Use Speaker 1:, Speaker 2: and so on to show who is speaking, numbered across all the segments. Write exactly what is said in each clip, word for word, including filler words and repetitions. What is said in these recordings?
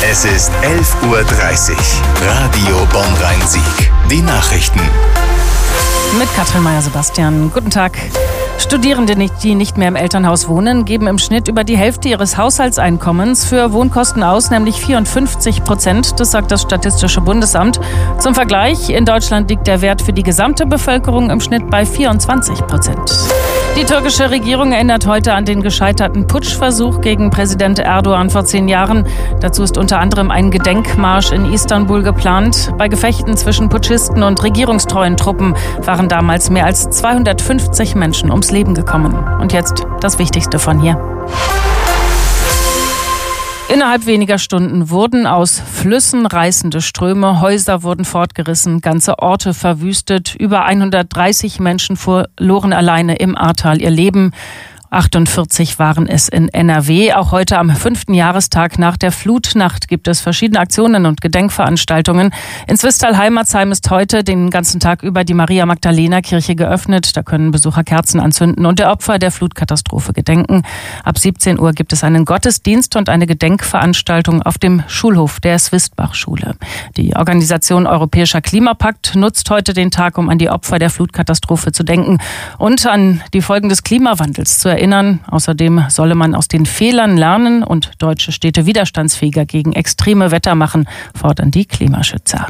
Speaker 1: Es ist elf Uhr dreißig. Radio Bonn-Rhein-Sieg. Die Nachrichten.
Speaker 2: Mit Katrin Meier-Sebastian. Guten Tag. Studierende, die nicht mehr im Elternhaus wohnen, geben im Schnitt über die Hälfte ihres Haushaltseinkommens für Wohnkosten aus, nämlich vierundfünfzig Prozent. Das sagt das Statistische Bundesamt. Zum Vergleich, in Deutschland liegt der Wert für die gesamte Bevölkerung im Schnitt bei vierundzwanzig Prozent. Die türkische Regierung erinnert heute an den gescheiterten Putschversuch gegen Präsident Erdogan vor zehn Jahren. Dazu ist unter anderem ein Gedenkmarsch in Istanbul geplant. Bei Gefechten zwischen Putschisten und regierungstreuen Truppen waren damals mehr als zweihundertfünfzig Menschen ums Leben gekommen. Und jetzt das Wichtigste von hier. Innerhalb weniger Stunden wurden aus Flüssen reißende Ströme, Häuser wurden fortgerissen, ganze Orte verwüstet. Über hundertdreißig Menschen verloren alleine im Ahrtal ihr Leben. achtundvierzig waren es in N R W. Auch heute am fünften Jahrestag nach der Flutnacht gibt es verschiedene Aktionen und Gedenkveranstaltungen. In Zwistal-Heimatsheim ist heute den ganzen Tag über die Maria-Magdalena-Kirche geöffnet. Da können Besucher Kerzen anzünden und der Opfer der Flutkatastrophe gedenken. Ab siebzehn Uhr gibt es einen Gottesdienst und eine Gedenkveranstaltung auf dem Schulhof der Swistbach-Schule. Die Organisation Europäischer Klimapakt nutzt heute den Tag, um an die Opfer der Flutkatastrophe zu denken und an die Folgen des Klimawandels zu erinnern. Außerdem solle man aus den Fehlern lernen und deutsche Städte widerstandsfähiger gegen extreme Wetter machen, fordern die Klimaschützer.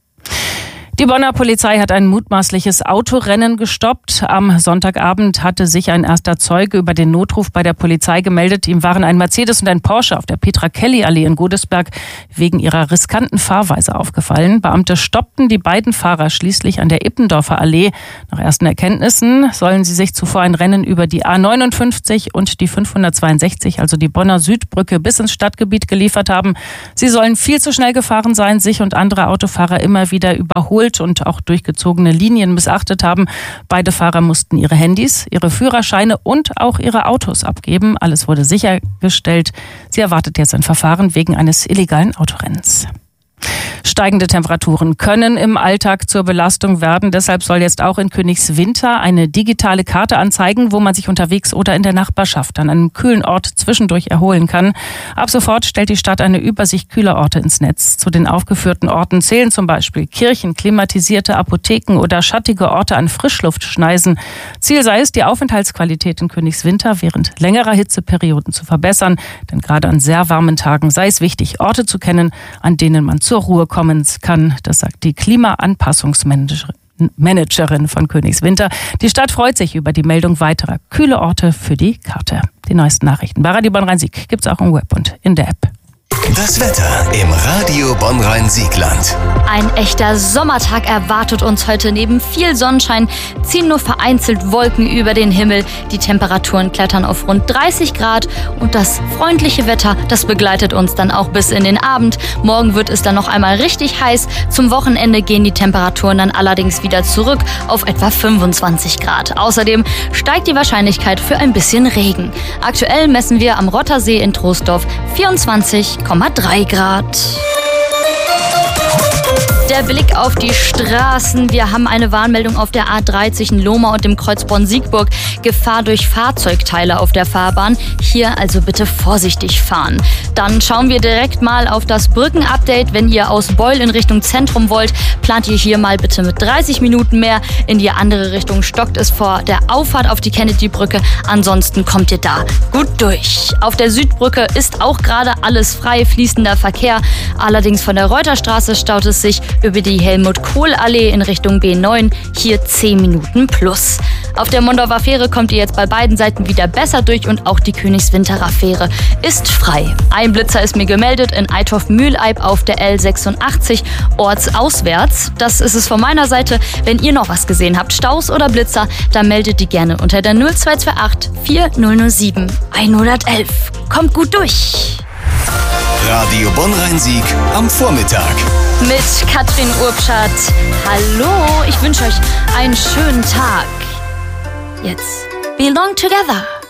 Speaker 2: Die Bonner Polizei hat ein mutmaßliches Autorennen gestoppt. Am Sonntagabend hatte sich ein erster Zeuge über den Notruf bei der Polizei gemeldet. Ihm waren ein Mercedes und ein Porsche auf der Petra-Kelly-Allee in Godesberg wegen ihrer riskanten Fahrweise aufgefallen. Beamte stoppten die beiden Fahrer schließlich an der Ippendorfer Allee. Nach ersten Erkenntnissen sollen sie sich zuvor ein Rennen über die A neunundfünfzig und die fünfhundertzweiundsechzig, also die Bonner Südbrücke, bis ins Stadtgebiet geliefert haben. Sie sollen viel zu schnell gefahren sein, sich und andere Autofahrer immer wieder überholt und auch durchgezogene Linien missachtet haben. Beide Fahrer mussten ihre Handys, ihre Führerscheine und auch ihre Autos abgeben. Alles wurde sichergestellt. Sie erwartet jetzt ein Verfahren wegen eines illegalen Autorennens. Steigende Temperaturen können im Alltag zur Belastung werden. Deshalb soll jetzt auch in Königswinter eine digitale Karte anzeigen, wo man sich unterwegs oder in der Nachbarschaft an einem kühlen Ort zwischendurch erholen kann. Ab sofort stellt die Stadt eine Übersicht kühler Orte ins Netz. Zu den aufgeführten Orten zählen zum Beispiel Kirchen, klimatisierte Apotheken oder schattige Orte an Frischluftschneisen. Ziel sei es, die Aufenthaltsqualität in Königswinter während längerer Hitzeperioden zu verbessern. Denn gerade an sehr warmen Tagen sei es wichtig, Orte zu kennen, an denen man zur Ruhe kommen kann. Das sagt die Klimaanpassungsmanagerin von Königswinter. Die Stadt freut sich über die Meldung weiterer kühle Orte für die Karte. Die neuesten Nachrichten bei Radio Bonn-Rhein-Sieg gibt es auch im Web und in der App.
Speaker 1: Das Wetter im Radio Bonn-Rhein-Sieg-Land.
Speaker 3: Ein echter Sommertag erwartet uns heute. Neben viel Sonnenschein ziehen nur vereinzelt Wolken über den Himmel. Die Temperaturen klettern auf rund dreißig Grad und das freundliche Wetter, das begleitet uns dann auch bis in den Abend. Morgen wird es dann noch einmal richtig heiß. Zum Wochenende gehen die Temperaturen dann allerdings wieder zurück auf etwa fünfundzwanzig Grad. Außerdem steigt die Wahrscheinlichkeit für ein bisschen Regen. Aktuell messen wir am Rottersee in Troisdorf vierundzwanzig Komma drei Grad. Der Blick auf die Straßen. Wir haben eine Warnmeldung auf der A drei zwischen Lohmar und dem Kreuz Bonn-Siegburg. Gefahr durch Fahrzeugteile auf der Fahrbahn. Hier also bitte vorsichtig fahren. Dann schauen wir direkt mal auf das Brückenupdate. Wenn ihr aus Beul in Richtung Zentrum wollt, plant ihr hier mal bitte mit dreißig Minuten mehr. In die andere Richtung stockt es vor der Auffahrt auf die Kennedy-Brücke. Ansonsten kommt ihr da gut durch. Auf der Südbrücke ist auch gerade alles frei, fließender Verkehr. Allerdings von der Reuterstraße staut es sich über die Helmut-Kohl-Allee in Richtung B neun. Hier zehn Minuten plus. Auf der Mondorfer Fähre kommt ihr jetzt bei beiden Seiten wieder besser durch und auch die Königswinterer Fähre ist frei. Ein Blitzer ist mir gemeldet in Eitorf-Mühleib auf der L sechsundachtzig ortsauswärts. Das ist es von meiner Seite. Wenn ihr noch was gesehen habt, Staus oder Blitzer, dann meldet die gerne unter der null zwei zwei acht vier null null sieben hundertelf. Kommt gut durch!
Speaker 1: Radio Bonn-Rhein-Sieg am Vormittag.
Speaker 3: Mit Katrin Urbschat. Hallo, ich wünsche euch einen schönen Tag. Jetzt Belong Together.